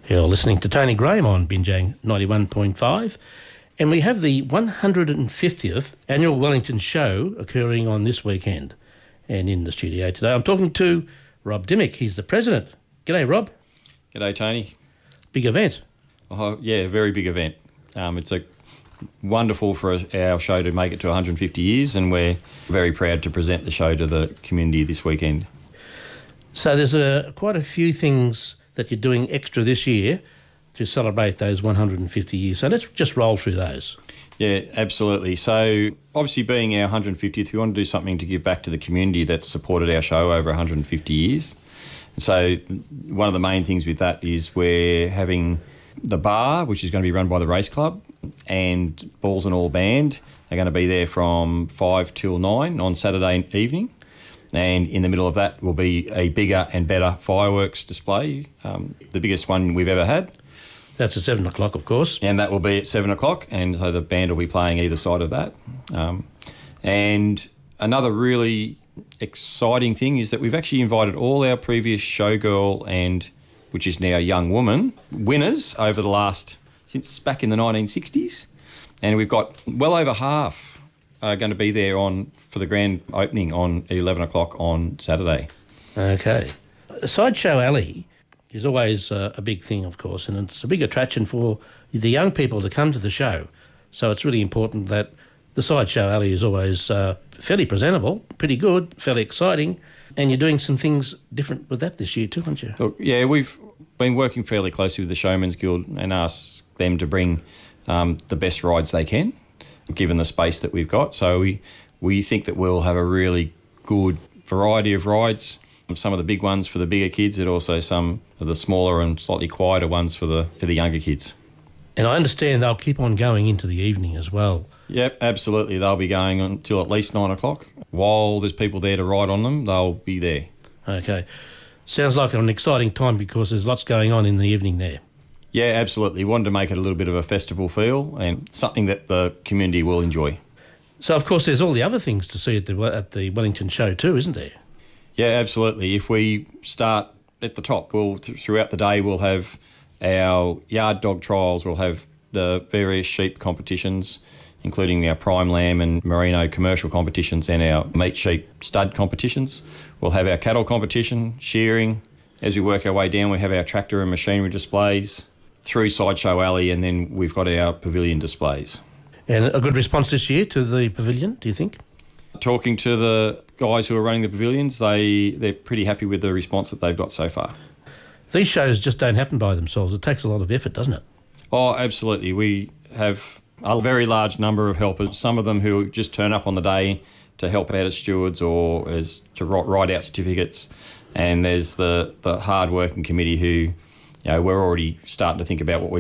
You're listening to Tony Graham on Binjang 91.5, and we have the 150th Annual Wellington Show occurring on this weekend. And in the studio today, I'm talking to Rob Dimmick. He's the president. G'day, Rob. G'day, Tony. Big event. Oh, yeah, very big event. It's wonderful for our show to make it to 150 years, and we're very proud to present the show to the community this weekend. So there's quite a few things that you're doing extra this year to celebrate those 150 years. So let's just roll through those. Yeah, absolutely. So obviously being our 150th, we want to do something to give back to the community that's supported our show over 150 years. And so one of the main things with that is we're having the bar, which is going to be run by the race club, and Balls and All Band are going to be there from 5 till 9 on Saturday evening. And in the middle of that will be a bigger and better fireworks display, the biggest one we've ever had. That's at 7 o'clock, of course. And that will be at 7 o'clock, and so the band will be playing either side of that. And another really exciting thing is that we've actually invited all our previous showgirl and, which is now young woman, winners over the since back in the 1960s. And we've got well over half going to be there for the grand opening on 11 o'clock on Saturday. Okay. Sideshow Alley is always a big thing, of course, and it's a big attraction for the young people to come to the show. So it's really important that the Sideshow Alley is always fairly presentable, pretty good, fairly exciting, and you're doing some things different with that this year too, aren't you? Look, yeah, we've been working fairly closely with the Showman's Guild and asked them to bring the best rides they can, given the space that we've got. So we think that we'll have a really good variety of rides. Some of the big ones for the bigger kids, and also some of the smaller and slightly quieter ones for the younger kids. And I understand they'll keep on going into the evening as well. Yep, absolutely. They'll be going until at least 9 o'clock. While there's people there to ride on them, they'll be there. Okay. Sounds like an exciting time because there's lots going on in the evening there. Yeah, absolutely. We wanted to make it a little bit of a festival feel and something that the community will enjoy. So, of course, there's all the other things to see at the Wellington Show too, isn't there? Yeah, absolutely. If we start at the top, throughout the day we'll have our yard dog trials, we'll have the various sheep competitions, including our prime lamb and merino commercial competitions, and our meat sheep stud competitions. We'll have our cattle competition, shearing. As we work our way down, we have our tractor and machinery displays through Sideshow Alley, and then we've got our pavilion displays. And a good response this year to the pavilion, do you think? Talking to the guys who are running the pavilions, they're pretty happy with the response that they've got so far. These shows just don't happen by themselves. It takes a lot of effort, doesn't it? Oh, absolutely. We have a very large number of helpers, some of them who just turn up on the day to help out as stewards or to write out certificates. And there's the hard-working committee who, we're already starting to think about what we're